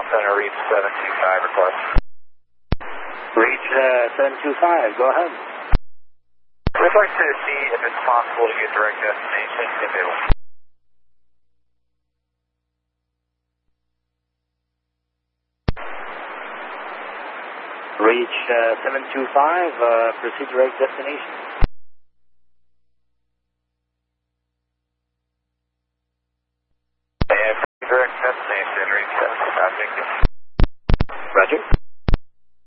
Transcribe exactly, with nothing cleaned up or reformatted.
Center, reach seven two five request. Reach uh, seven two five, go ahead. We'd like to see if it's possible to get direct destination if it will. Reach uh, seven two five, uh, proceed direct destination.